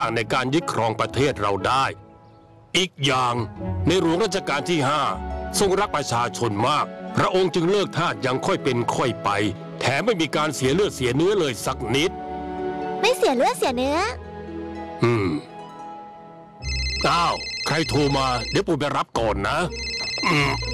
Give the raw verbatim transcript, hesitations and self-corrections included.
ในการยึดครองประเทศเราได้อีกอย่างในหลวงรัชกาลที่ห้าทรงรักประชาชนมากพระองค์จึงเลิกทาสอย่างค่อยเป็นค่อยไปแถมไม่มีการเสียเลือดเสียเนื้อเลยสักนิดไม่เสียเลือดเสียเนื้ออืมอ้าวใครโทรมาเดี๋ยวปู่ไปรับก่อนนะอืม